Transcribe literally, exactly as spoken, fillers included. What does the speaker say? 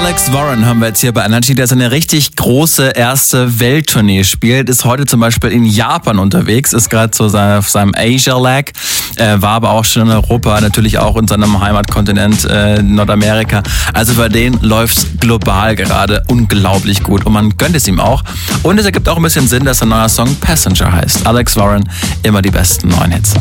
Alex Warren haben wir jetzt hier bei Energy, der seine richtig große erste Welttournee spielt, ist heute zum Beispiel in Japan unterwegs, ist gerade so auf seinem Asia-Lag, äh, war aber auch schon in Europa, natürlich auch in seinem Heimatkontinent äh, Nordamerika. Also bei denen läuft's global gerade unglaublich gut und man gönnt es ihm auch. Und es ergibt auch ein bisschen Sinn, dass sein neuer Song Passenger heißt. Alex Warren, immer die besten neuen Hits.